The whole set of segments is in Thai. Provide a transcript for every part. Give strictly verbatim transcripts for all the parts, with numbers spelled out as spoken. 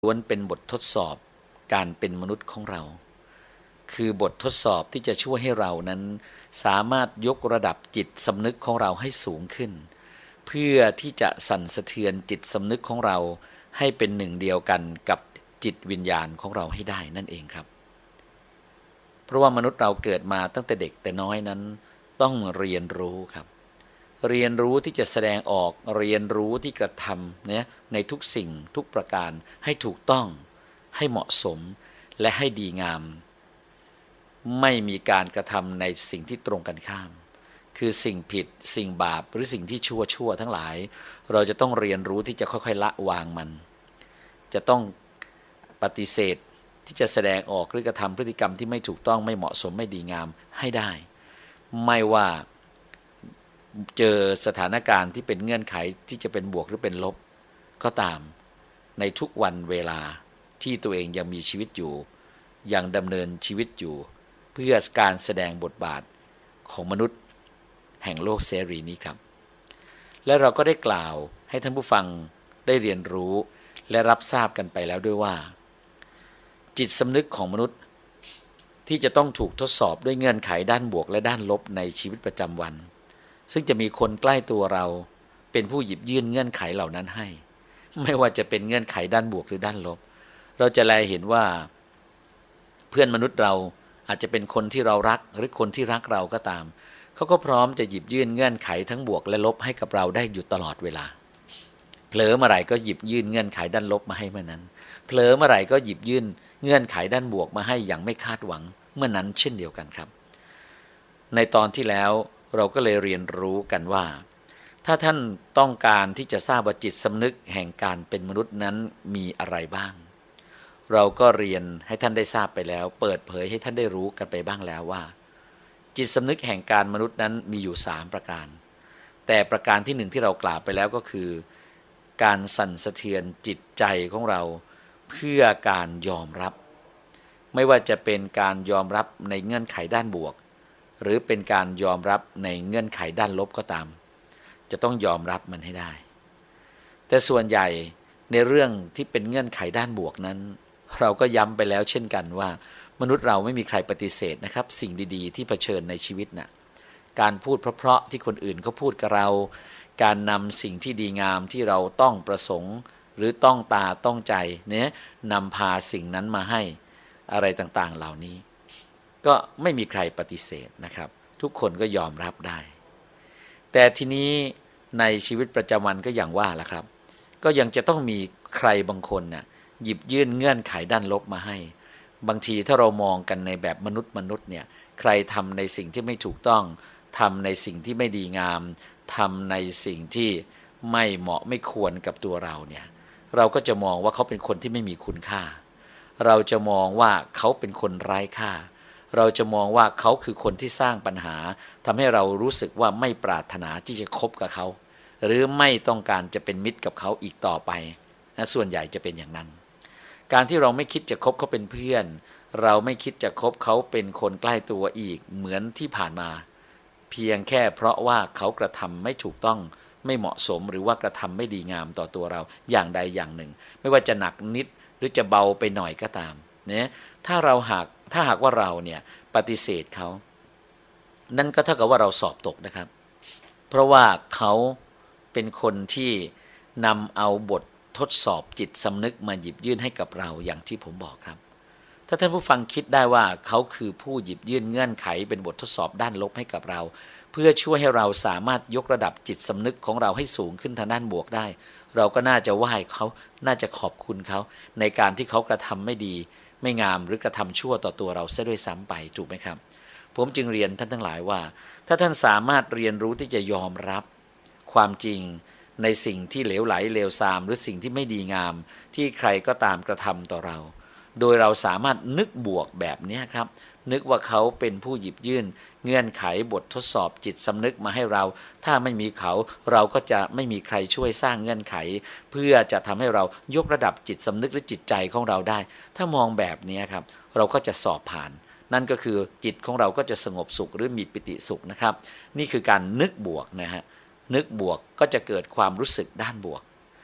ล้วนเป็นบททดสอบการเป็นมนุษย์ของเราคือบททดสอบที่จะช่วยให้เรานั้นสามารถยกระดับจิตสำนึกของเราให้สูงขึ้นเพื่อที่จะสั่นสะเทือนจิตสำนึกของเราให้เป็นหนึ่งเดียวกันกับจิตวิญญาณของเราให้ได้นั่นเองครับเพราะว่ามนุษย์เราเกิดมาตั้งแต่เด็กแต่น้อยนั้นต้องเรียนรู้ครับเรียนรู้ที่จะแสดงออกเรียนรู้ที่กระทำเนี่ยในทุกสิ่งทุกประการให้ถูกต้องให้เหมาะสมและให้ดีงามไม่มีการกระทำในสิ่งที่ตรงกันข้ามคือสิ่งผิดสิ่งบาปหรือสิ่งที่ชั่วชั่วทั้งหลายเราจะต้องเรียนรู้ที่จะค่อยๆละวางมันจะต้องปฏิเสธที่จะแสดงออกหรือกระทำพฤติกรรมที่ไม่ถูกต้องไม่เหมาะสมไม่ดีงามให้ได้ไม่ว่าเจอสถานการณ์ที่เป็นเงื่อนไขที่จะเป็นบวกหรือเป็นลบก็ตามในทุกวันเวลาที่ตัวเองยังมีชีวิตอยู่ยังดำเนินชีวิตอยู่เพื่อการแสดงบทบาทของมนุษย์แห่งโลกเสรีนี้ครับและเราก็ได้กล่าวให้ท่านผู้ฟังได้เรียนรู้และรับทราบกันไปแล้วด้วยว่าจิตสำนึกของมนุษย์ที่จะต้องถูกทดสอบด้วยเงื่อนไขด้านบวกและด้านลบในชีวิตประจำวันซึ่งจะมีคนใกล้ตัวเราเป็นผู้หยิบยื่นเงื่อนไขเหล่านั้นให้ไม่ว่าจะเป็นเงื่อนไขด้านบวกหรือด้านลบเราจะแลเห็นว่าเพื่อนมนุษย์เราอาจจะเป็นคนที่เรารักหรือคนที่รักเราก็ตามเขาก็พร้อมจะหยิบยื่นเงื่อนไขทั้งบวกและลบให้กับเราได้อยู่ตลอดเวลาเผลอเมื่อไหร่ก็หยิบยื่นเงื่อนไขด้านลบมาให้เมื่อนั้นเผลอเมื่อไหร่ก็หยิบยื่นเงื่อนไขด้านบวกมาให้อย่างไม่คาดหวังเมื่อนั้นเช่นเดียวกันครับในตอนที่แล้วเราก็เลยเรียนรู้กันว่าถ้าท่านต้องการที่จะทราบว่าจิตสำนึกแห่งการเป็นมนุษย์นั้นมีอะไรบ้างเราก็เรียนให้ท่านได้ทราบไปแล้วเปิดเผยให้ท่านได้รู้กันไปบ้างแล้วว่าจิตสำนึกแห่งการมนุษย์นั้นมีอยู่สามประการแต่ประการที่หนึ่งที่เรากล่าวไปแล้วก็คือการสั่นสะเทือนจิตใจของเราเพื่อการยอมรับไม่ว่าจะเป็นการยอมรับในเงื่อนไขด้านบวกหรือเป็นการยอมรับในเงื่อนไขด้านลบก็ตามจะต้องยอมรับมันให้ได้แต่ส่วนใหญ่ในเรื่องที่เป็นเงื่อนไขด้านบวกนั้นเราก็ย้ำไปแล้วเช่นกันว่ามนุษย์เราไม่มีใครปฏิเสธนะครับสิ่งดีๆที่เผชิญในชีวิตน่ะการพูดเพราะๆที่คนอื่นเขาพูดกับเราการนำสิ่งที่ดีงามที่เราต้องประสงค์หรือต้องตาต้องใจเนี่ยนำพาสิ่งนั้นมาให้อะไรต่างๆเหล่านี้ก็ไม่มีใครปฏิเสธนะครับทุกคนก็ยอมรับได้แต่ทีนี้ในชีวิตประจำวันก็อย่างว่าล่ะครับก็ยังจะต้องมีใครบางคนน่ะหยิบยื่นเงื่อนไขด้านลบมาให้บางทีถ้าเรามองกันในแบบมนุษย์มนุษย์เนี่ยใครทำในสิ่งที่ไม่ถูกต้องทำในสิ่งที่ไม่ดีงามทำในสิ่งที่ไม่เหมาะไม่ควรกับตัวเราเนี่ยเราก็จะมองว่าเขาเป็นคนที่ไม่มีคุณค่าเราจะมองว่าเขาเป็นคนไร้ค่าเราจะมองว่าเขาคือคนที่สร้างปัญหาทำให้เรารู้สึกว่าไม่ปรารถนาที่จะคบกับเขาหรือไม่ต้องการจะเป็นมิตรกับเขาอีกต่อไปนะส่วนใหญ่จะเป็นอย่างนั้นการที่เราไม่คิดจะคบเขาเป็นเพื่อนเราไม่คิดจะคบเขาเป็นคนใกล้ตัวอีกเหมือนที่ผ่านมาเพียงแค่เพราะว่าเขากระทำไม่ถูกต้องไม่เหมาะสมหรือว่ากระทำไม่ดีงามต่อตัวเราอย่างใดอย่างหนึ่งไม่ว่าจะหนักนิดหรือจะเบาไปหน่อยก็ตามเนี่ยถ้าเราหากถ้าหากว่าเราเนี่ยปฏิเสธเขานั่นก็เท่ากับว่าเราสอบตกนะครับเพราะว่าเขาเป็นคนที่นำเอาบททดสอบจิตสำนึกมาหยิบยื่นให้กับเราอย่างที่ผมบอกครับถ้าท่านผู้ฟังคิดได้ว่าเขาคือผู้หยิบยื่นเงื่อนไขเป็นบททดสอบด้านลบให้กับเราเพื่อช่วยให้เราสามารถยกระดับจิตสำนึกของเราให้สูงขึ้นทางด้านบวกได้เราก็น่าจะไหว้เขาน่าจะขอบคุณเขาในการที่เขากระทำไม่ดีไม่งามหรือกระทำชั่วต่อตัวเราเสียด้วยซ้ำไปถูกไหมครับผมจึงเรียนท่านทั้งหลายว่าถ้าท่านสามารถเรียนรู้ที่จะยอมรับความจริงในสิ่งที่เหลวไหลเลวทรามหรือสิ่งที่ไม่ดีงามที่ใครก็ตามกระทำต่อเราโดยเราสามารถนึกบวกแบบนี้ครับนึกว่าเขาเป็นผู้หยิบยื่นเงื่อนไขบททดสอบจิตสำนึกมาให้เราถ้าไม่มีเขาเราก็จะไม่มีใครช่วยสร้างเงื่อนไขเพื่อจะทำให้เรายกระดับจิตสำนึกหรือจิตใจของเราได้ถ้ามองแบบนี้ครับเราก็จะสอบผ่านนั่นก็คือจิตของเราก็จะสงบสุขหรือมีปิติสุขนะครับนี่คือการนึกบวกนะฮะนึกบวกก็จะเกิดความรู้สึกด้านบวก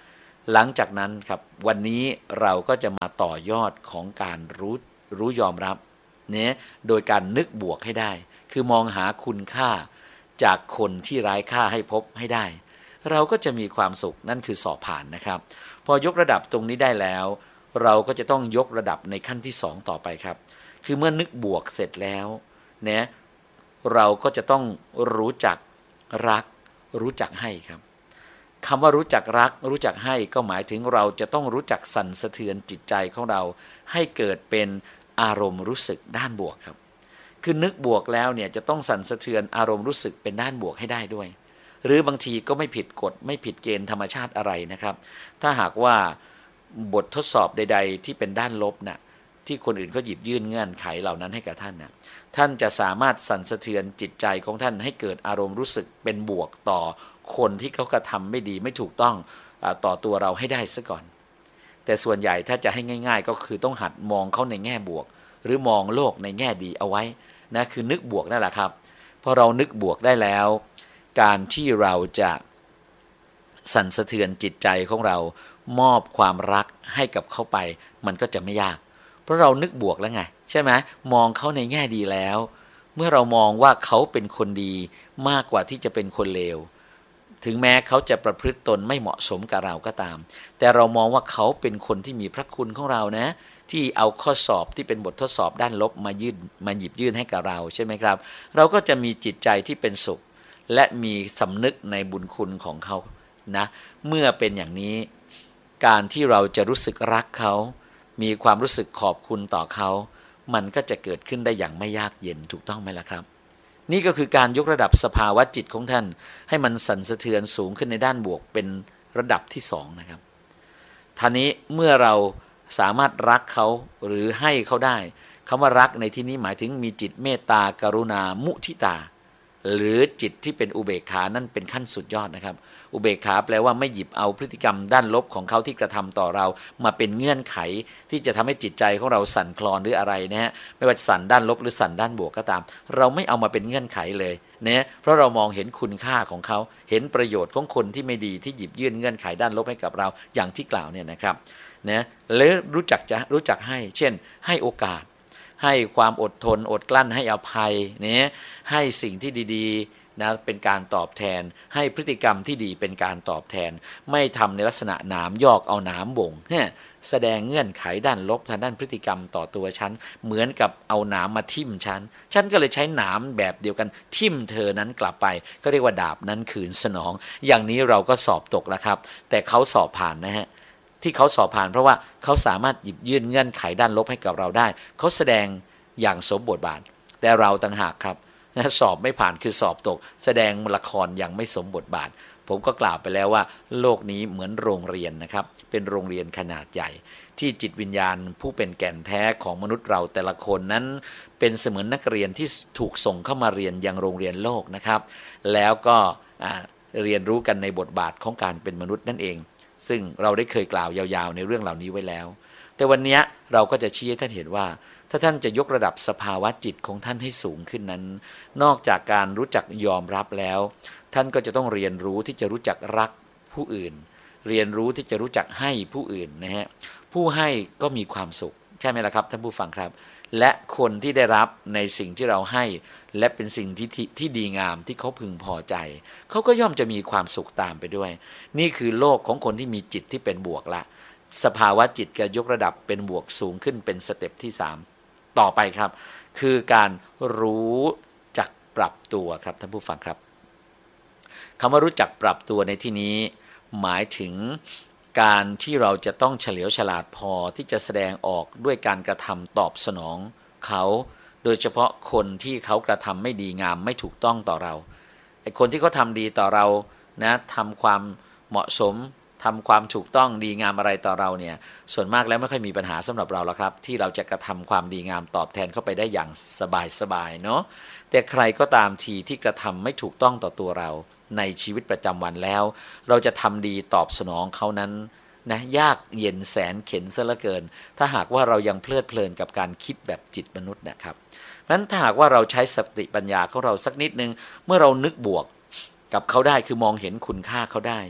หลังจากนั้นครับวันนี้เราก็จะมาต่อยอดของการรู้รู้ยอมรับเนี่ยโดยการนึกบวกให้ได้คือมองหาคุณค่าจากคนที่ไร้ค่าให้พบให้ได้เราก็จะมีความสุขนั่นคือสอบผ่านนะครับพอยกระดับตรงนี้ได้แล้วเราก็จะต้องยกระดับในขั้นที่สองต่อไปครับคือเมื่อนึกบวกเสร็จแล้วเนี่ยเราก็จะต้องรู้จักรักรู้จักให้ครับคำว่ารู้จักรักรู้จักให้ก็หมายถึงเราจะต้องรู้จักสั่นสะเทือนจิตใจของเราให้เกิดเป็นอารมณ์รู้สึกด้านบวกครับคือนึกบวกแล้วเนี่ยจะต้องสั่นสะเทือนอารมณ์รู้สึกเป็นด้านบวกให้ได้ด้วยหรือบางทีก็ไม่ผิดกฎไม่ผิดเกณฑ์ธรรมชาติอะไรนะครับถ้าหากว่าบททดสอบใดๆที่เป็นด้านลบน่ะที่คนอื่นเขาหยิบยื่นเงื่อนไขเหล่านั้นให้กับท่านน่ะท่านจะสามารถสั่นสะเทือนจิตใจของท่านให้เกิดอารมณ์รู้สึกเป็นบวกต่อคนที่เขากระทำไม่ดีไม่ถูกต้องต่อตัวเราให้ได้ซะก่อนแต่ส่วนใหญ่ถ้าจะให้ง่ายๆก็คือต้องหัดมองเขาในแง่บวกหรือมองโลกในแง่ดีเอาไว้นะคือนึกบวกนั่นแหละครับพอเรานึกบวกได้แล้วการที่เราจะสั่นสะเทือนจิตใจของเรามอบความรักให้กับเขาไปมันก็จะไม่ยากเพราะเรานึกบวกแล้วไงใช่ไหมมองเขาในแง่ดีแล้วเมื่อเรามองว่าเขาเป็นคนดีมากกว่าที่จะเป็นคนเลวถึงแม้เขาจะประพฤติตนไม่เหมาะสมกับเราก็ตามแต่เรามองว่าเขาเป็นคนที่มีพระคุณของเรานะที่เอาข้อสอบที่เป็นบททดสอบด้านลบมายื่นมาหยิบยื่นให้กับเราใช่ไหมครับเราก็จะมีจิตใจที่เป็นสุขและมีสำนึกในบุญคุณของเขานะเมื่อเป็นอย่างนี้การที่เราจะรู้สึกรักเขามีความรู้สึกขอบคุณต่อเขามันก็จะเกิดขึ้นได้อย่างไม่ยากเย็นถูกต้องไหมล่ะครับนี่ก็คือการยกระดับสภาวะจิตของท่านให้มันสั่นสะเทือนสูงขึ้นในด้านบวกเป็นระดับที่สองนะครับท่านี้เมื่อเราสามารถรักเขาหรือให้เขาได้คำว่ารักในที่นี้หมายถึงมีจิตเมตตากรุณามุทิตาหรือจิตที่เป็นอุเบกขานั่นเป็นขั้นสุดยอดนะครับอุเบกขาแปลว่าไม่หยิบเอาพฤติกรรมด้านลบของเขาที่กระทำต่อเรามาเป็นเงื่อนไขที่จะทำให้จิตใจของเราสั่นคลอนหรืออะไรนะฮะไม่ว่าสั่นด้านลบหรือสั่นด้านบวกก็ตามเราไม่เอามาเป็นเงื่อนไขเลยนะเพราะเรามองเห็นคุณค่าของเขาเห็นประโยชน์ของคนที่ไม่ดีที่หยิบยื่นเงื่อนไขด้านลบให้กับเราอย่างที่กล่าวเนี่ยนะครับนะแล้วรู้จักจะรู้จักให้เช่นให้โอกาสให้ความอดทนอดกลั้นให้อภัยเนี่ยให้สิ่งที่ดีๆนะเป็นการตอบแทนให้พฤติกรรมที่ดีเป็นการตอบแทนไม่ทำในลักษณะหนามยอกเอาหนามบ่งเนี่ยแสดงเงื่อนไขด้านลบทางด้านพฤติกรรมต่อตัวฉันเหมือนกับเอาหนามมาทิ่มฉันฉันก็เลยใช้หนามแบบเดียวกันทิ่มเธอนั้นกลับไปก็เรียกว่าดาบนั้นคืนสนองอย่างนี้เราก็สอบตกแล้วครับแต่เขาสอบผ่านนะฮะที่เขาสอบผ่านเพราะว่าเขาสามารถหยิบยื่นเงื่อนไขด้านลบให้กับเราได้เขาแสดงอย่างสมบทบาทแต่เราต่างหากครับสอบไม่ผ่านคือสอบตกแสดงละครอย่างไม่สมบทบาทผมก็กล่าวไปแล้วว่าโลกนี้เหมือนโรงเรียนนะครับเป็นโรงเรียนขนาดใหญ่ที่จิตวิญญาณผู้เป็นแก่นแท้ของมนุษย์เราแต่ละคนนั้นเป็นเสมือนนักเรียนที่ถูกส่งเข้ามาเรียนยังโรงเรียนโลกนะครับแล้วก็เรียนรู้กันในบทบาทของการเป็นมนุษย์นั่นเองซึ่งเราได้เคยกล่าวยาวๆในเรื่องเหล่านี้ไว้แล้วแต่วันนี้เราก็จะชี้ให้ท่านเห็นว่าถ้าท่านจะยกระดับสภาวะจิตของท่านให้สูงขึ้นนั้นนอกจากการรู้จักยอมรับแล้วท่านก็จะต้องเรียนรู้ที่จะรู้จักรักผู้อื่นเรียนรู้ที่จะรู้จักให้ผู้อื่นนะฮะผู้ให้ก็มีความสุขใช่ไหมล่ะครับท่านผู้ฟังครับและคนที่ได้รับในสิ่งที่เราให้และเป็นสิ่งที่ที่ดีงามที่เขาพึงพอใจเขาก็ย่อมจะมีความสุขตามไปด้วยนี่คือโลกของคนที่มีจิตที่เป็นบวกละสภาวะจิตจะยกระดับเป็นบวกสูงขึ้นเป็นสเต็ปที่สามต่อไปครับคือการรู้จักปรับตัวครับท่านผู้ฟังครับคำว่ารู้จักปรับตัวในที่นี้หมายถึงการที่เราจะต้องเฉลียวฉลาดพอที่จะแสดงออกด้วยการกระทำตอบสนองเขาโดยเฉพาะคนที่เขากระทำไม่ดีงามไม่ถูกต้องต่อเราไอ้คนที่เขาทำดีต่อเรานะทำความเหมาะสมทำความถูกต้องดีงามอะไรต่อเราเนี่ยส่วนมากแล้วไม่ค่อยมีปัญหาสำหรับเราหรอกครับที่เราจะกระทำความดีงามตอบแทนเข้าไปได้อย่างสบายๆเนาะแต่ใครก็ตามทีที่กระทำไม่ถูกต้องต่อตัวเราในชีวิตประจำวันแล้วเราจะทำดีตอบสนองเขานั้นนะยากเย็นแสนเข็ญซะเหลือเกินถ้าหากว่าเรายังเพลิดเพลินกับการคิดแบบจิตมนุษย์นะครับเพราะฉะนั้นถ้าหากว่าเราใช้สติปัญญาของเราสักนิดนึงเมื่อเรานึกบวกกับเขาได้คือมองเห็นคุณค่าเขาได้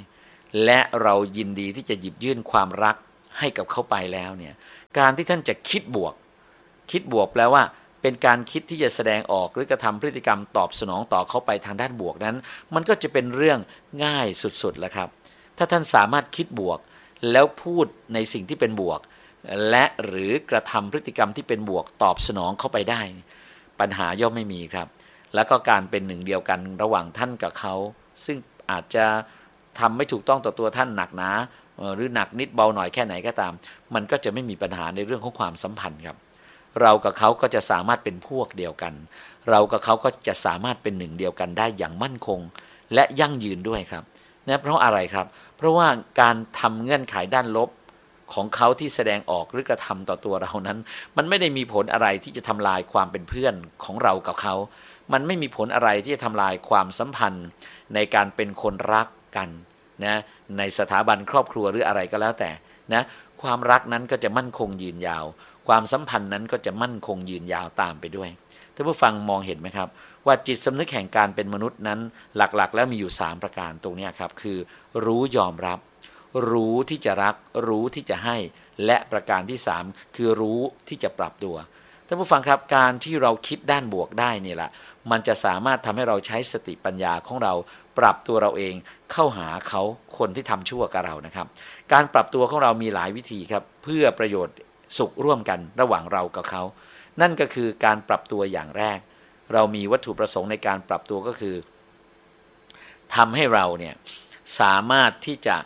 และเรายินดีที่จะหยิบยื่นความรักให้กับเขาไปแล้วเนี่ยการที่ท่านจะคิดบวกคิดบวกแปลว่าเป็นการคิดที่จะแสดงออกหรือกระทำพฤติกรรมตอบสนองต่อเขาไปทางด้านบวกนั้นมันก็จะเป็นเรื่องง่ายสุดๆแล้วครับถ้าท่านสามารถคิดบวกแล้วพูดในสิ่งที่เป็นบวกและหรือกระทำพฤติกรรมที่เป็นบวกตอบสนองเข้าไปได้ปัญหาย่อมไม่มีครับแล้วก็การเป็นหนึ่งเดียวกันระหว่างท่านกับเขาซึ่งอาจจะทำไม่ถูกต้องต่อตัวท่านหนักหนาหรือหนักนิดเบาหน่อยแค่ไหนก็ตามมันก็จะไม่มีปัญหาในเรื่องของความสัมพันธ์ครับเรากับเขาก็จะสามารถเป็นพวกเดียวกันเรากับเขาก็จะสามารถเป็นหนึ่งเดียวกันได้อย่างมั่นคงและยั่งยืนด้วยครับนะเพราะอะไรครับเพราะว่าการทำเงื่อนไขด้านลบของเขาที่แสดงออกหรือกระทำต่อตัวเรานั้นมันไม่ได้มีผลอะไรที่จะทำลายความเป็นเพื่อนของเรากับเขามันไม่มีผลอะไรที่จะทำลายความสัมพันธ์ในการเป็นคนรักกันนะในสถาบันครอบครัวหรืออะไรก็แล้วแต่นะความรักนั้นก็จะมั่นคงยืนยาวความสัมพันธ์นั้นก็จะมั่นคงยืนยาวตามไปด้วยท่านผู้ฟังมองเห็นไหมครับว่าจิตสำนึกแห่งการเป็นมนุษย์นั้นหลักๆแล้วมีอยู่สามประการตรงนี้ครับคือรู้ยอมรับรู้ที่จะรักรู้ที่จะให้และประการที่สามคือรู้ที่จะปรับตัวท่านผู้ฟังครับการที่เราคิดด้านบวกได้นี่แหละมันจะสามารถทำให้เราใช้สติปัญญาของเราปรับตัวเราเองเข้าหาเขาคนที่ทำชั่วกับเรานะครับการปรับตัวของเรามีหลายวิธีครับเพื่อประโยชน์สุขร่วมกันระหว่างเรากับเขานั่นก็คือการปรับตัวอย่างแรกเรามีวัตถุประสงค์ในการปรับตัวก็คือทำให้เราเนี่ยสามารถที่จะ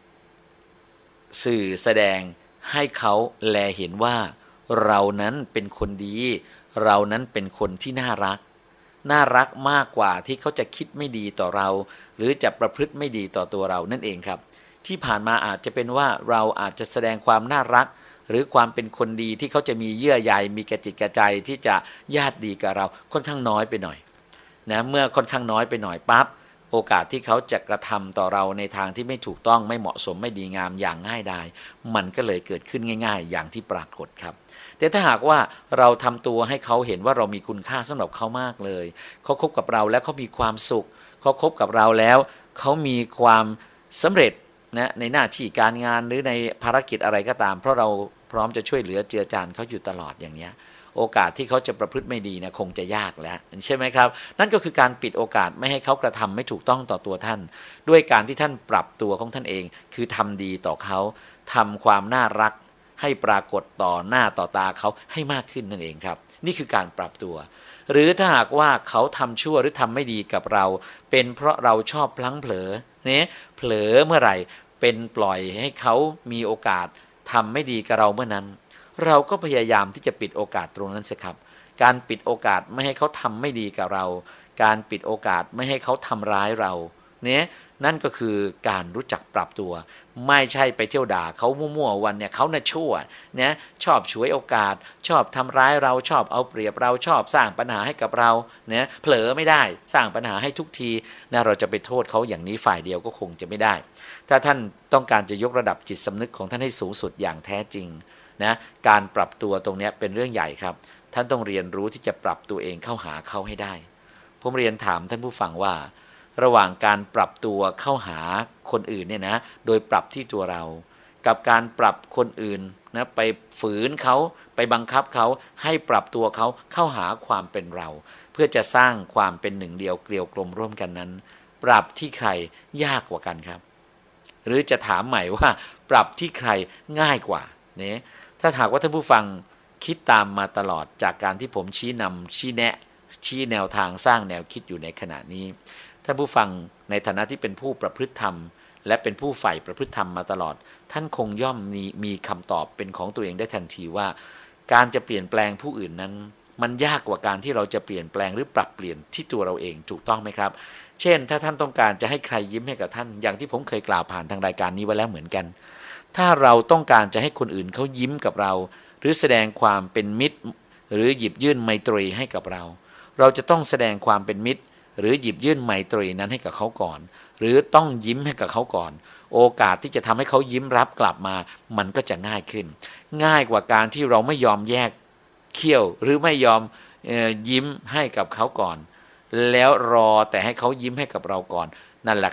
สื่อแสดงให้เขาแลเห็นว่าเรานั้นเป็นคนดีเรานั้นเป็นคนที่น่ารักน่ารักมากกว่าที่เขาจะคิดไม่ดีต่อเราหรือจะประพฤติไม่ดีต่อตัวเรานั่นเองครับที่ผ่านมาอาจจะเป็นว่าเราอาจจะแสดงความน่ารักหรือความเป็นคนดีที่เขาจะมีเยื่อใยมีกระจิตกระใจที่จะญาติดีกับเราค่อนข้างน้อยไปหน่อยนะเมื่อค่อนข้างน้อยไปหน่อยปั๊บโอกาสที่เขาจะกระทำต่อเราในทางที่ไม่ถูกต้องไม่เหมาะสมไม่ดีงามอย่างง่ายดายมันก็เลยเกิดขึ้นง่ายๆอย่างที่ปรากฏครับแต่ถ้าหากว่าเราทำตัวให้เขาเห็นว่าเรามีคุณค่าสำหรับเขามากเลยเขาคบกับเราแล้วเขามีความสุขเขาคบกับเราแล้วเขามีความสำเร็จนะในหน้าที่การงานหรือในภารกิจอะไรก็ตามเพราะเราพร้อมจะช่วยเหลือเจือจานเขาอยู่ตลอดอย่างเนี้ยโอกาสที่เขาจะประพฤติไม่ดีนะคงจะยากแล้วใช่ไหมครับนั่นก็คือการปิดโอกาสไม่ให้เขากระทำไม่ถูกต้องต่อตัวท่านด้วยการที่ท่านปรับตัวของท่านเองคือทำดีต่อเขาทำความน่ารักให้ปรากฏต่อหน้าต่อตาเขาให้มากขึ้นนั่นเองครับนี่คือการปรับตัวหรือถ้าหากว่าเขาทำชั่วหรือทำไม่ดีกับเราเป็นเพราะเราชอบพลั้งเผลอเนี่ยเผลอเมื่อไหร่เป็นปล่อยให้เขามีโอกาสทำไม่ดีกับเราเมื่อนั้นเราก็พยายามที่จะปิดโอกาสตรงนั้นสิครับการปิดโอกาสไม่ให้เขาทำไม่ดีกับเราการปิดโอกาสไม่ให้เขาทำร้ายเราเนี่ยนั่นก็คือการรู้จักปรับตัวไม่ใช่ไปเที่ยวด่าเขามั่วๆวันเนี่ยเขาน่ะชั่วเนี่ยชอบฉวยโอกาสชอบทำร้ายเราชอบเอาเปรียบเราชอบสร้างปัญหาให้กับเราเนี่ยเผลอไม่ได้สร้างปัญหาให้ทุกทีนะเราจะไปโทษเขาอย่างนี้ฝ่ายเดียวก็คงจะไม่ได้ถ้าท่านต้องการจะยกระดับจิตสำนึกของท่านให้สูงสุดอย่างแท้จริงนะการปรับตัวตรงนี้เป็นเรื่องใหญ่ครับท่านต้องเรียนรู้ที่จะปรับตัวเองเข้าหาเขาให้ได้ผมเรียนถามท่านผู้ฟังว่าระหว่างการปรับตัวเข้าหาคนอื่นเนี่ยนะโดยปรับที่ตัวเรากับการปรับคนอื่นนะไปฝืนเขาไปบังคับเขาให้ปรับตัวเขาเข้าหาความเป็นเราเพื่อจะสร้างความเป็นหนึ่งเดียวเกลียวกลมร่วมกันนั้นปรับที่ใครยากกว่ากันครับหรือจะถามใหม่ว่าปรับที่ใครง่ายกว่าเนี่ยถ้าหากว่าท่านผู้ฟังคิดตามมาตลอดจากการที่ผมชี้นำชี้แนะชี้แนวทางสร้างแนวคิดอยู่ในขณะนี้ท่านผู้ฟังในฐานะที่เป็นผู้ประพฤติธรรมและเป็นผู้ใฝ่ประพฤติธรรมมาตลอดท่านคงย่อมมีมีคำตอบเป็นของตัวเองได้ทันทีว่าการจะเปลี่ยนแปลงผู้อื่นนั้นมันยากกว่าการที่เราจะเปลี่ยนแปลงหรือปรับเปลี่ยนที่ตัวเราเองถูกต้องไหมครับเช่นถ้าท่านต้องการจะให้ใครยิ้มให้กับท่านอย่างที่ผมเคยกล่าวผ่านทางรายการนี้ไว้แล้วเหมือนกันถ้าเราต้องการจะให้คนอื่นเขายิ้มกับเราหรือแสดงความเป็นมิตรหรือหยิบยื่นไมตรีให้กับเราเราจะต้องแสดงความเป็นมิตรหรือหยิบยื่นไมตรีนั้นให้กับเขาก่อนหรือต้องยิ้มให้กับเขาก่อนโอกาสที่จะทำให้เขายิ้มรับกลับมามันก็จะง่ายขึ้นง่ายกว่าการที่เราไม่ยอมแยกเขี้ยวหรือไม่ยอมเอ่อยิ้มให้กับเขาก่อนแล้วรอแต่ให้เขายิ้มให้กับเราก่อนนั่นแหละครับ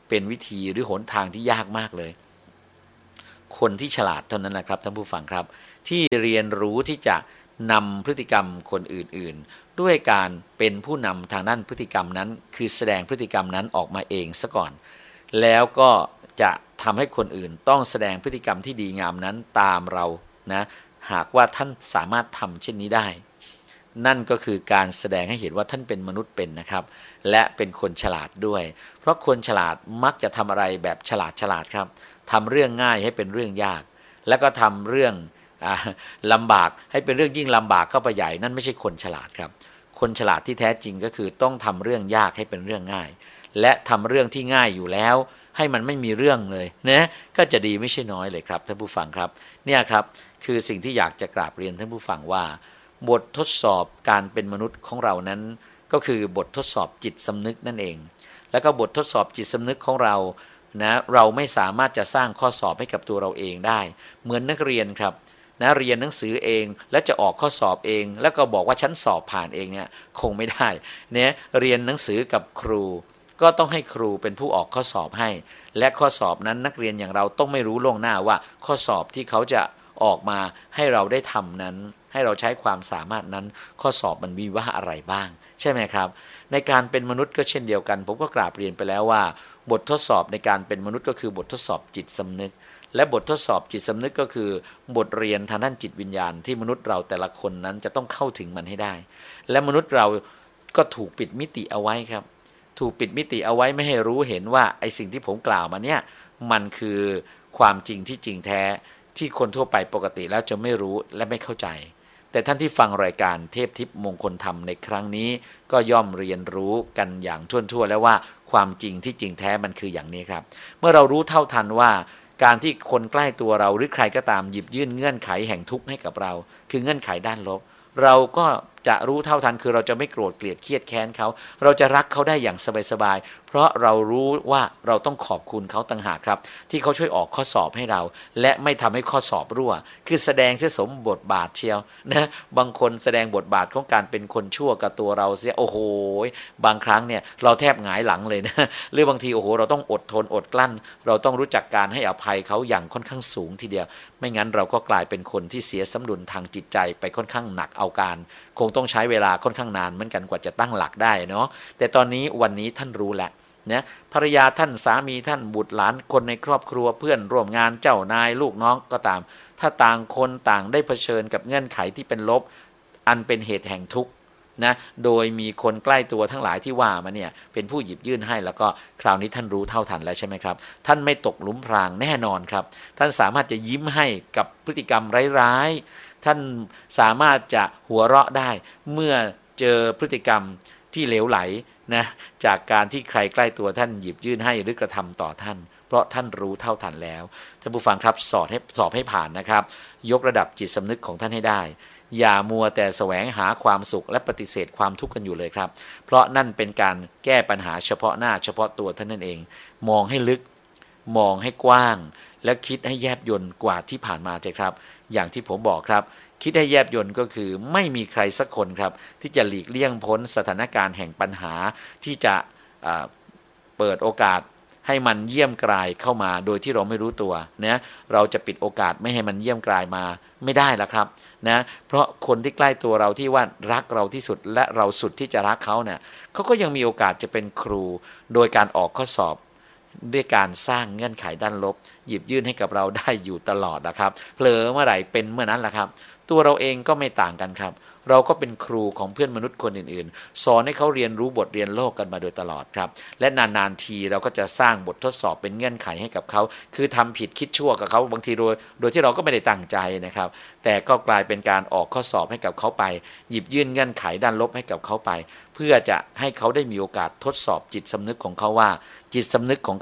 เป็นวิธีหรือหนทางที่ยากมากเลยคนที่ฉลาดเท่านั้นนะครับท่านผู้ฟังครับที่เรียนรู้ที่จะนำพฤติกรรมคนอื่นๆด้วยการเป็นผู้นำทางด้านพฤติกรรมนั้นคือแสดงพฤติกรรมนั้นออกมาเองซะก่อนแล้วก็จะทำให้คนอื่นต้องแสดงพฤติกรรมที่ดีงามนั้นตามเรานะหากว่าท่านสามารถทำเช่นนี้ได้นั่นก็คือการแสดงให้เห็นว่าท่านเป็นมนุษย์เป็นนะครับและเป็นคนฉลาดด้วยเพราะคนฉลาดมักจะทำอะไรแบบฉลาดฉลาดครับทำเรื่องง่ายให้เป็นเรื่องยากแล้วก็ทำเรื่องลำบากให้เป็นเรื่องยิ่งลำบากเข้าไปใหญ่นั่นไม่ใช่คนฉลาดครับคนฉลาดที่แท้จริงก็คือต้องทำเรื่องยากให้เป็นเรื่องง่ายและทำเรื่องที่ง่ายอยู่แล้วให้มันไม่มีเรื่องเลยนะก็จะดีไม่ใช่น้อยเลยครับท่านผู้ฟังครับเนี่ยครับคือสิ่งที่อยากจะกราบเรียนท่านผู้ฟังว่าบททดสอบการเป็นมนุษย์ของเรานั้นก็คือบททดสอบจิตสำนึกนั่นเองแล้วก็บททดสอบจิตสำนึกของเรานะเราไม่สามารถจะสร้างข้อสอบให้กับตัวเราเองได้เหมือนนักเรียนครับนะเรียนหนังสือเองแล้วจะออกข้อสอบเองแล้วก็บอกว่าฉันสอบผ่านเองเนี่ยคงไม่ได้เนี่ยเรียนหนังสือกับครูก็ต้องให้ครูเป็นผู้ออกข้อสอบให้และข้อสอบนั้นนักเรียนอย่างเราต้องไม่รู้ล่วงหน้าว่าข้อสอบที่เขาจะออกมาให้เราได้ทำนั้นให้เราใช้ความสามารถนั้นข้อสอบมันมีว่าอะไรบ้างใช่ไหมครับในการเป็นมนุษย์ก็เช่นเดียวกันผมก็กราบเรียนไปแล้วว่าบททดสอบในการเป็นมนุษย์ก็คือบททดสอบจิตสำนึกและบททดสอบจิตสำนึกก็คือบทเรียนทางด้านจิตวิญญาณที่มนุษย์เราแต่ละคนนั้นจะต้องเข้าถึงมันให้ได้และมนุษย์เราก็ถูกปิดมิติเอาไว้ครับถูกปิดมิติเอาไว้ไม่ให้รู้เห็นว่าไอ้สิ่งที่ผมกล่าวมาเนี่ยมันคือความจริงที่จริงแท้ที่คนทั่วไปปกติแล้วจะไม่รู้และไม่เข้าใจแต่ท่านที่ฟังรายการเทพทิพย์มงคลธรรมในครั้งนี้ก็ย่อมเรียนรู้กันอย่างทั่วๆแล้วว่าความจริงที่จริงแท้มันคืออย่างนี้ครับเมื่อเรารู้เท่าทันว่าการที่คนใกล้ตัวเราหรือใครก็ตามหยิบยื่นเงื่อนไขแห่งทุกข์ให้กับเราคือเงื่อนไขด้านลบเราก็จะรู้เท่าทันคือเราจะไม่โกรธเกลียดเครียดแค้นเขาเราจะรักเขาได้อย่างสบายๆเพราะเรารู้ว่าเราต้องขอบคุณเขาต่างหากครับที่เขาช่วยออกข้อสอบให้เราและไม่ทำให้ข้อสอบรั่วคือแสดงเสียสมบทบาทเชียวนะบางคนแสดงบทบาทของการเป็นคนชั่วกับตัวเราเสียโอ้โหบางครั้งเนี่ยเราแทบหงายหลังเลยนะหรือบางทีโอ้โหเราต้องอดทนอดกลั้นเราต้องรู้จักการให้อภัยเขาอย่างค่อนข้างสูงทีเดียวไม่งั้นเราก็กลายเป็นคนที่เสียสมดุลทางจิตใจไปค่อนข้างหนักเอาการคงต้องใช้เวลาค่อนข้างนานเหมือนกันกว่าจะตั้งหลักได้เนาะแต่ตอนนี้วันนี้ท่านรู้แล้วนะภรรยาท่านสามีท่านบุตรหลานคนในครอบครัวเพื่อนร่วมงานเจ้านายลูกน้องก็ตามถ้าต่างคนต่างได้เผชิญกับเงื่อนไขที่เป็นลบอันเป็นเหตุแห่งทุกข์นะโดยมีคนใกล้ตัวทั้งหลายที่ว่ามาเนี่ยเป็นผู้หยิบยื่นให้แล้วก็คราวนี้ท่านรู้เท่าทันแล้วใช่ไหมครับท่านไม่ตกหลุมพรางแน่นอนครับท่านสามารถจะยิ้มให้กับพฤติกรรมร้ายๆท่านสามารถจะหัวเราะได้เมื่อเจอพฤติกรรมที่เหลวไหลนะจากการที่ใครใกล้ตัวท่านหยิบยื่นให้หรือกระทำต่อท่านเพราะท่านรู้เท่าทันแล้วท่านผู้ฟังครับสอบให้สอบให้ผ่านนะครับยกระดับจิตสำนึกของท่านให้ได้อย่ามัวแต่แสวงหาความสุขและปฏิเสธความทุกข์กันอยู่เลยครับเพราะนั่นเป็นการแก้ปัญหาเฉพาะหน้าเฉพาะตัวท่านนั่นเองมองให้ลึกมองให้กว้างและคิดให้แยบยลกว่าที่ผ่านมาใช่ครับอย่างที่ผมบอกครับคิดให้แยบยลก็คือไม่มีใครสักคนครับที่จะหลีกเลี่ยงพ้นสถานการณ์แห่งปัญหาที่จะเปิดโอกาสให้มันเยี่ยมกลายเข้ามาโดยที่เราไม่รู้ตัวนะเราจะปิดโอกาสไม่ให้มันเยี่ยมกลายมาไม่ได้ละครับนะเพราะคนที่ใกล้ตัวเราที่ว่ารักเราที่สุดและเราสุดที่จะรักเขาเนี่ยเขาก็ยังมีโอกาสจะเป็นครูโดยการออกข้อสอบด้วยการสร้างเงื่อนไขด้านลบหยิบยื่นให้กับเราได้อยู่ตลอดนะครับเผลอเมื่อไหร่เป็นเมื่อนั้นแหละครับตัวเราเองก็ไม่ต่างกันครับเราก็เป็นครูของเพื่อนมนุษย์คนอื่นๆสอนให้เขาเรียนรู้บทเรียนโลกกันมาโดยตลอดครับและนานๆทีเราก็จะสร้างบททดสอบเป็นเงื่อนไขให้กับเขาคือทำผิดคิดชั่วกับเขาบางทีโดยโดยที่เราก็ไม่ได้ตั้งใจนะครับแต่ก็กลายเป็นการออกข้อสอบให้กับเขาไปหยิบยื่นเงื่อนไขด้านลบให้กับเขาไปเพื่อจะให้เขาได้มีโอกาสทดสอบจิตสำนึกของเขาว่าจิตสำนึกของ